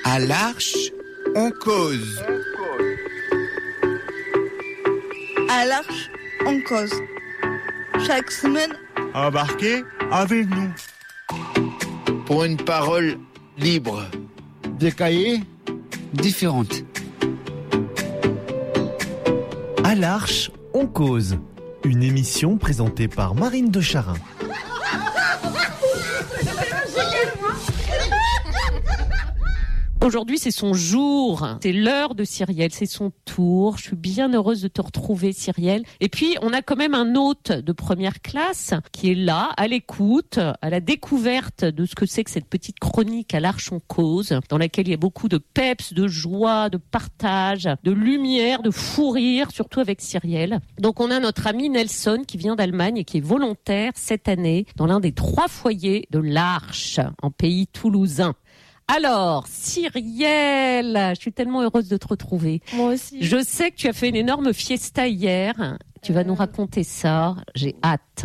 À l'Arche, on cause. À l'Arche, on cause. Chaque semaine, embarquez avec nous. Pour une parole libre. Des cahiers différentes. À l'Arche, on cause. Une émission présentée par Marine de Charin. Aujourd'hui, c'est son jour. C'est l'heure de Cyrielle. C'est son tour. Je suis bien heureuse de te retrouver, Cyrielle. Et puis, on a quand même un hôte de première classe qui est là, à l'écoute, à la découverte de ce que c'est que cette petite chronique à l'Arche on cause, dans laquelle il y a beaucoup de peps, de joie, de partage, de lumière, de fou rire, surtout avec Cyrielle. Donc, on a notre ami Nelson qui vient d'Allemagne et qui est volontaire cette année dans l'un des 3 foyers de l'Arche, en pays toulousain. Alors, Cyrielle, je suis tellement heureuse de te retrouver. moi aussi. Je sais que tu as fait une énorme fiesta hier. Tu vas nous raconter ça. J'ai hâte.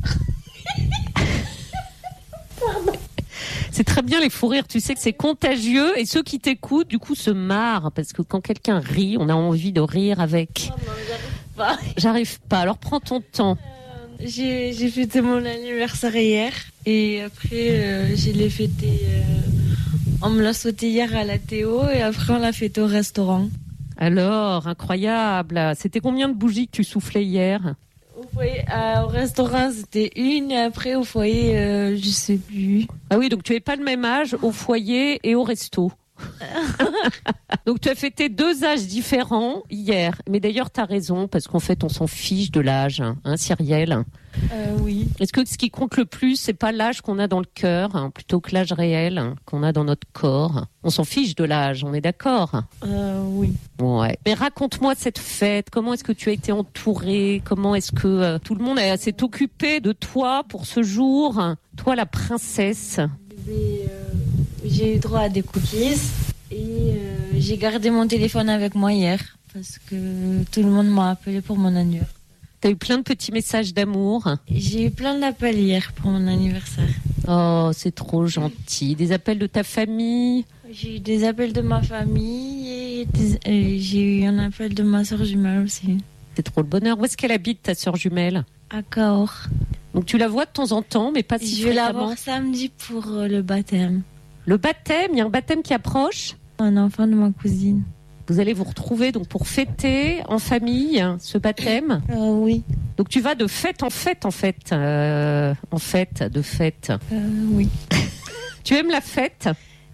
C'est très bien les fous rires. Tu sais que c'est contagieux et ceux qui t'écoutent, du coup, se marrent. Parce que quand quelqu'un rit, on a envie de rire avec. Oh non, j'arrive pas. J'arrive pas. Alors, prends ton temps. J'ai fêté mon anniversaire hier et après je l'ai fêté. On me l'a sauté hier à la Théo et après on l'a fêté au restaurant. Alors, incroyable. C'était combien de bougies que tu soufflais hier ? Au restaurant c'était une et après au foyer je sais plus. Ah oui, donc tu n'avais pas le même âge au foyer et au resto. Donc tu as fêté 2 âges différents hier. Mais d'ailleurs tu as raison parce qu'en fait on s'en fiche de l'âge, hein, Cyrielle. Oui. Est-ce que ce qui compte le plus c'est pas l'âge qu'on a dans le cœur, hein, plutôt que l'âge réel, hein, qu'on a dans notre corps? On s'en fiche de l'âge, on est d'accord? Oui. Ouais. Mais raconte-moi cette fête. Comment est-ce que tu as été entourée? Comment est-ce que tout le monde s'est occupé de toi pour ce jour? Toi la princesse. J'ai eu droit à des cookies et j'ai gardé mon téléphone avec moi hier parce que tout le monde m'a appelé pour mon anniversaire. T'as eu plein de petits messages d'amour. J'ai eu plein d'appels hier pour mon anniversaire. Oh, c'est trop gentil. Des appels de ta famille? J'ai eu des appels de ma famille et j'ai eu un appel de ma soeur jumelle aussi. C'est trop le bonheur. Où est-ce qu'elle habite, ta soeur jumelle? À Cahors. Donc tu la vois de temps en temps, mais pas si Je vais la fréquemment. voir samedi pour le baptême. Le baptême, il y a un baptême qui approche. Un enfant de ma cousine. Vous allez vous retrouver donc pour fêter en famille ce baptême. Oui. Donc tu vas de fête en fête en fait. En fête, de fête. Oui. Tu aimes la fête?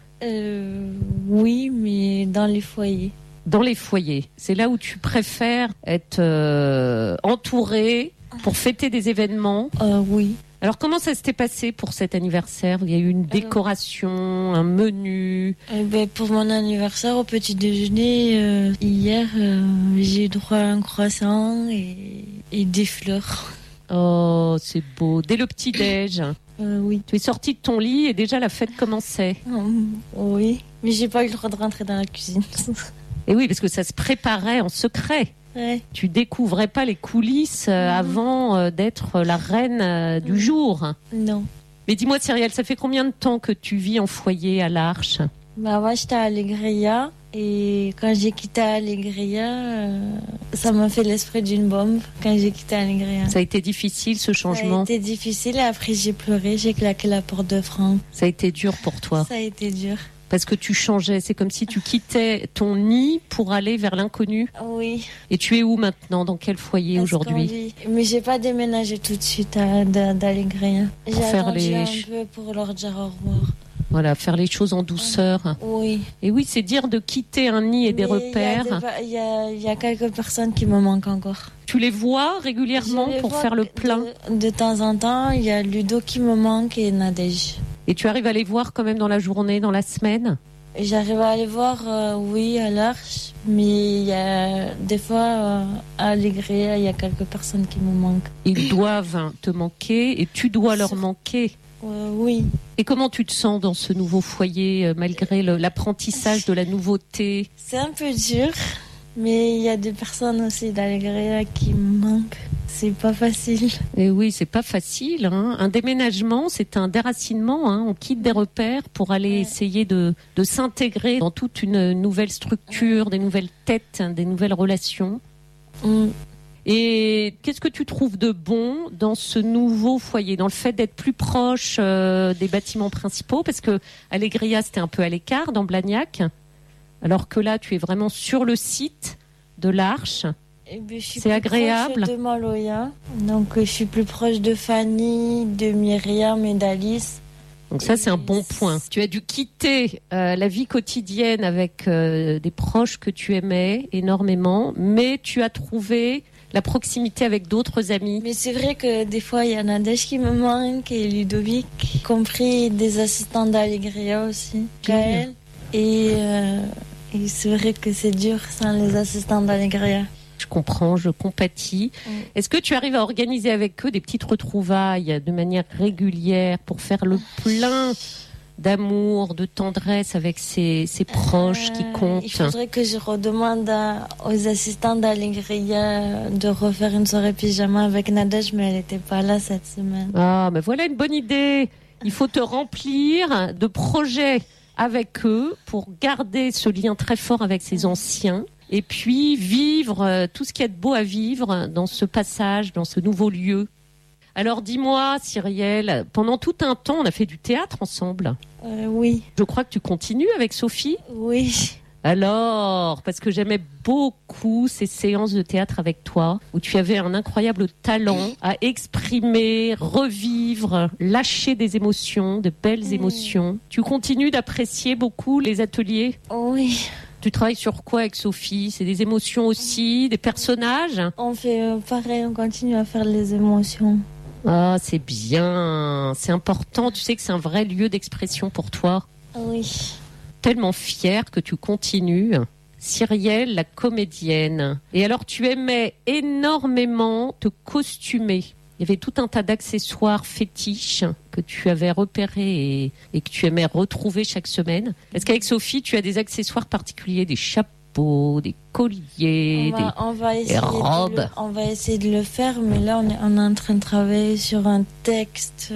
Oui, mais dans les foyers. Dans les foyers. C'est là où tu préfères être entourée pour fêter des événements. Oui. Alors comment ça s'était passé pour cet anniversaire? Il y a eu une décoration, un menu. Pour mon anniversaire, au petit déjeuner, hier, j'ai eu droit à un croissant et des fleurs. Oh, c'est beau. Dès le petit-déj. Oui. Tu es sortie de ton lit et déjà la fête commençait. Oui, mais j'ai pas eu le droit de rentrer dans la cuisine. Et oui, parce que ça se préparait en secret. Ouais. Tu découvrais pas les coulisses avant d'être la reine du jour. Non. Mais dis-moi, Cyrielle, ça fait combien de temps que tu vis en foyer à l'Arche? Moi, j'étais à Alegria et quand j'ai quitté Alegria, ça m'a fait l'esprit d'une bombe quand j'ai quitté Alegria. Ça a été difficile ce changement? Ça a été difficile et après j'ai pleuré, j'ai claqué la porte de Franck. Ça a été dur pour toi? Ça a été dur. Parce que tu changeais, c'est comme si tu quittais ton nid pour aller vers l'inconnu. Oui. Et tu es où maintenant? Dans quel foyer aujourd'hui? Mais j'ai pas déménagé tout de suite d'Alegria. J'ai attendu un peu pour leur dire au revoir. Voilà, faire les choses en douceur. Oui. Et oui, c'est dire de quitter un nid et des repères. Il y a quelques personnes qui me manquent encore. Tu les vois régulièrement pour faire le plein? De temps en temps, il y a Ludo qui me manque et Nadège. Et tu arrives à les voir quand même dans la journée, dans la semaine? J'arrive à les voir, oui, à l'Arche. Mais il y a des fois, à Alegria, il y a quelques personnes qui me manquent. Ils doivent te manquer et tu dois leur manquer. Oui. Et comment tu te sens dans ce nouveau foyer, malgré l'apprentissage de la nouveauté? C'est un peu dur, mais il y a des personnes aussi d'Alegria qui me manquent. C'est pas facile. Et oui, c'est pas facile. Un déménagement, c'est un déracinement. On quitte des repères pour aller essayer de s'intégrer dans toute une nouvelle structure, des nouvelles têtes, des nouvelles relations. Et qu'est-ce que tu trouves de bon dans ce nouveau foyer, dans le fait d'être plus proche des bâtiments principaux? Parce que Allégria, c'était un peu à l'écart dans Blagnac, alors que là, tu es vraiment sur le site de l'Arche. C'est agréable. Je suis de Maloya, donc je suis plus proche de Fanny, de Myriam et d'Alice. Donc ça, c'est un bon point. Tu as dû quitter la vie quotidienne avec des proches que tu aimais énormément, mais tu as trouvé la proximité avec d'autres amis. Mais c'est vrai que des fois, il y a Nadège qui me manque et Ludovic, y compris des assistants d'Allégria aussi, Gaël. Et c'est vrai que c'est dur sans les assistants d'Allégria. Je comprends, je compatis. Est-ce que tu arrives à organiser avec eux des petites retrouvailles de manière régulière pour faire le plein d'amour, de tendresse avec ses proches qui comptent? Il faudrait que je redemande aux assistants d'Allégria de refaire une soirée pyjama avec Nadège, mais elle n'était pas là cette semaine. Ah, mais voilà une bonne idée. Il faut te remplir de projets avec eux pour garder ce lien très fort avec ses anciens. Et puis vivre tout ce qu'il y a de beau à vivre dans ce passage, dans ce nouveau lieu. Alors dis-moi, Cyrielle, pendant tout un temps, on a fait du théâtre ensemble. Oui. Je crois que tu continues avec Sophie. Oui. Alors, parce que j'aimais beaucoup ces séances de théâtre avec toi, où tu avais un incroyable talent à exprimer, revivre, lâcher des émotions, de belles émotions. Tu continues d'apprécier beaucoup les ateliers? Oui. Tu travailles sur quoi avec Sophie? C'est des émotions aussi, des personnages? On fait pareil, on continue à faire les émotions. Ah, c'est bien, c'est important. Tu sais que c'est un vrai lieu d'expression pour toi. Oui. Tellement fière que tu continues. Cyrielle, la comédienne. Et alors, tu aimais énormément te costumer. Il y avait tout un tas d'accessoires fétiches que tu avais repérés et que tu aimais retrouver chaque semaine. Est-ce qu'avec Sophie, tu as des accessoires particuliers, des chapeaux, des colliers, des robes? On va essayer de le faire, mais là, on est en train de travailler sur un texte.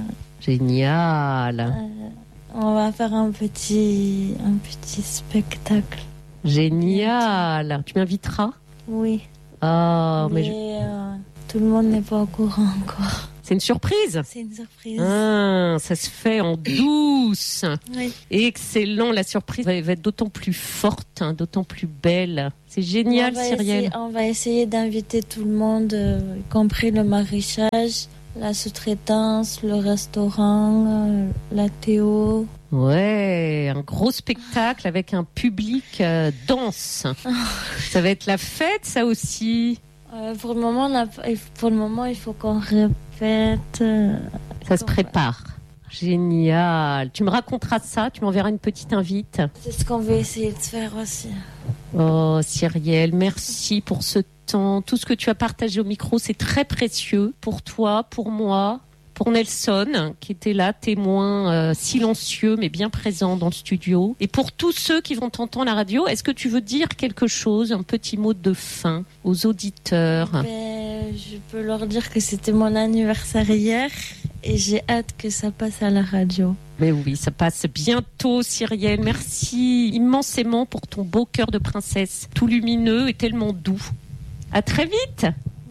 Génial. On va faire un petit spectacle. Génial. Tu m'inviteras? Oui. Ah, mais tout le monde n'est pas au courant encore. C'est une surprise? C'est une surprise. Ah, ça se fait en douce. Oui. Excellent, la surprise va être d'autant plus forte, d'autant plus belle. C'est génial, Cyrielle. On va essayer d'inviter tout le monde, y compris le maraîchage, la sous-traitance, le restaurant, la Théo. Ouais, un gros spectacle avec un public dense. Ça va être la fête, ça aussi. Pour le moment, il faut qu'on répète. Ça se prépare. Génial. Tu me raconteras ça, tu m'enverras une petite invite. C'est ce qu'on veut essayer de faire aussi. Oh, Cyrielle, merci pour ce temps. Tout ce que tu as partagé au micro, c'est très précieux pour toi, pour moi, pour Nelson, qui était là, témoin silencieux mais bien présent dans le studio. Et pour tous ceux qui vont t'entendre à la radio, est-ce que tu veux dire quelque chose, un petit mot de fin aux auditeurs? Je peux leur dire que c'était mon anniversaire hier et j'ai hâte que ça passe à la radio. Mais oui, ça passe bientôt, Cyrielle. Merci immensément pour ton beau cœur de princesse, tout lumineux et tellement doux. À très vite.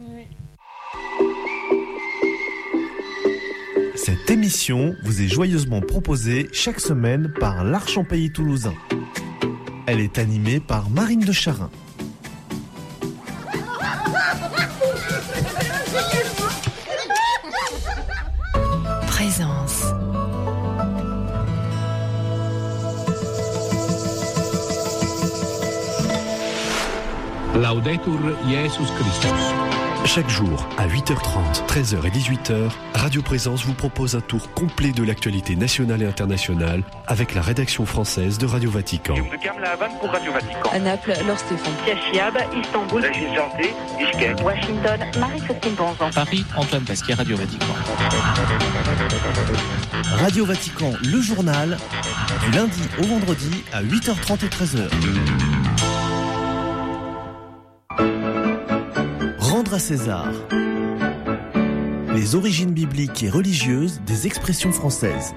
Cette émission vous est joyeusement proposée chaque semaine par l'Arche en Pays toulousain. Elle est animée par Marine de Charin. Présence. Laudetur Jesus Christus. Chaque jour, à 8h30, 13h et 18h, Radio Présence vous propose un tour complet de l'actualité nationale et internationale avec la rédaction française de Radio Vatican. Pour Radio Vatican. À Naples, Laure Stéphane. Cachiab, Istanbul, Régine Santé, Bishkek, Washington, Marie-Christine Bonzan. Paris, Antoine Pasquier, Radio Vatican. Radio Vatican, le journal, du lundi au vendredi à 8h30 et 13h. Rendre à César. Les origines bibliques et religieuses des expressions françaises.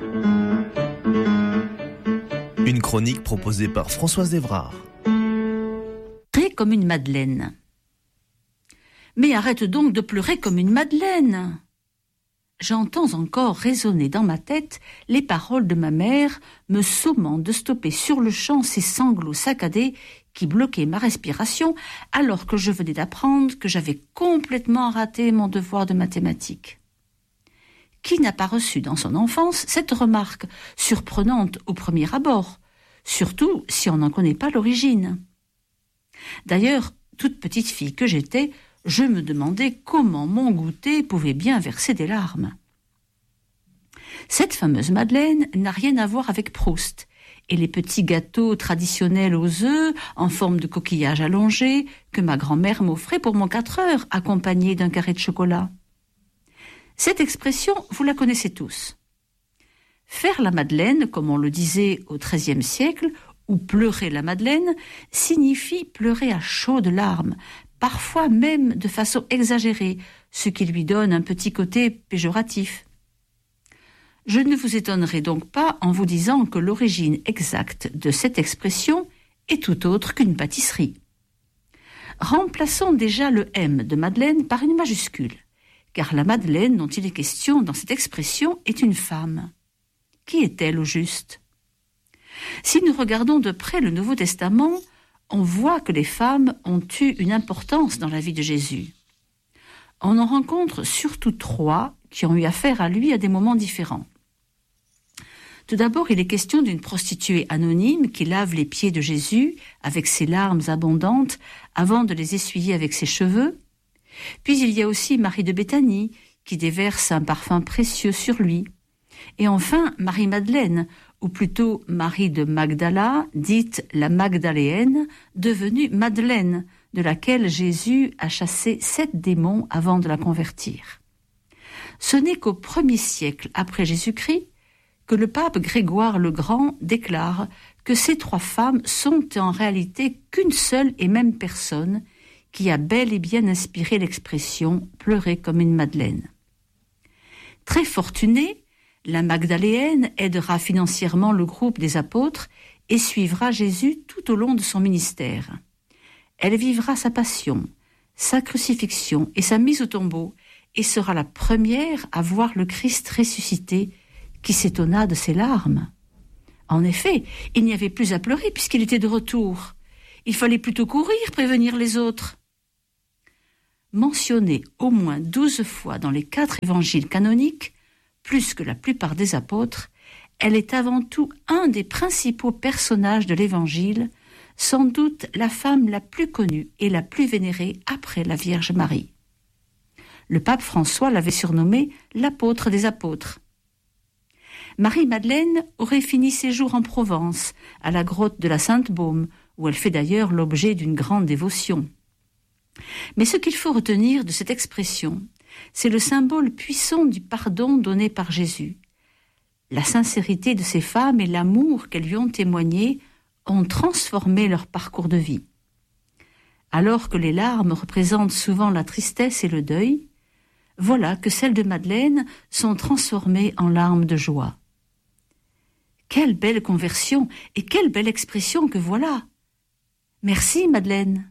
Une chronique proposée par Françoise Evrard. Pleurer comme une madeleine. Mais arrête donc de pleurer comme une madeleine. J'entends encore résonner dans ma tête les paroles de ma mère me sommant de stopper sur le champ ces sanglots saccadés qui bloquaient ma respiration alors que je venais d'apprendre que j'avais complètement raté mon devoir de mathématiques. Qui n'a pas reçu dans son enfance cette remarque surprenante au premier abord, surtout si on n'en connaît pas l'origine? D'ailleurs, toute petite fille que j'étais, je me demandais comment mon goûter pouvait bien verser des larmes. Cette fameuse madeleine n'a rien à voir avec Proust et les petits gâteaux traditionnels aux œufs en forme de coquillage allongé que ma grand-mère m'offrait pour mon 4 heures accompagné d'un carré de chocolat. Cette expression, vous la connaissez tous. Faire la madeleine, comme on le disait au XIIIe siècle, ou pleurer la madeleine, signifie pleurer à chaudes larmes, parfois même de façon exagérée, ce qui lui donne un petit côté péjoratif. Je ne vous étonnerai donc pas en vous disant que l'origine exacte de cette expression est tout autre qu'une pâtisserie. Remplaçons déjà le M de Madeleine par une majuscule, car la Madeleine dont il est question dans cette expression est une femme. Qui est-elle au juste? Si nous regardons de près le Nouveau Testament, on voit que les femmes ont eu une importance dans la vie de Jésus. On en rencontre surtout 3 qui ont eu affaire à lui à des moments différents. Tout d'abord, il est question d'une prostituée anonyme qui lave les pieds de Jésus avec ses larmes abondantes avant de les essuyer avec ses cheveux. Puis il y a aussi Marie de Béthanie qui déverse un parfum précieux sur lui. Et enfin, Marie-Madeleine, ou plutôt Marie de Magdala, dite la Magdaléenne, devenue Madeleine, de laquelle Jésus a chassé 7 démons avant de la convertir. Ce n'est qu'au 1er siècle après Jésus-Christ que le pape Grégoire le Grand déclare que ces 3 femmes sont en réalité qu'une seule et même personne qui a bel et bien inspiré l'expression « pleurer comme une madeleine ». Très fortunée, la Magdaléenne aidera financièrement le groupe des apôtres et suivra Jésus tout au long de son ministère. Elle vivra sa passion, sa crucifixion et sa mise au tombeau et sera la première à voir le Christ ressuscité qui s'étonna de ses larmes. En effet, il n'y avait plus à pleurer puisqu'il était de retour. Il fallait plutôt courir, prévenir les autres. Mentionnée au moins 12 fois dans les 4 évangiles canoniques, plus que la plupart des apôtres, elle est avant tout un des principaux personnages de l'Évangile, sans doute la femme la plus connue et la plus vénérée après la Vierge Marie. Le pape François l'avait surnommée l'apôtre des apôtres. Marie-Madeleine aurait fini ses jours en Provence, à la grotte de la Sainte-Baume, où elle fait d'ailleurs l'objet d'une grande dévotion. Mais ce qu'il faut retenir de cette expression, c'est le symbole puissant du pardon donné par Jésus. La sincérité de ces femmes et l'amour qu'elles lui ont témoigné ont transformé leur parcours de vie. Alors que les larmes représentent souvent la tristesse et le deuil, voilà que celles de Madeleine sont transformées en larmes de joie. Quelle belle conversion et quelle belle expression que voilà! Merci Madeleine.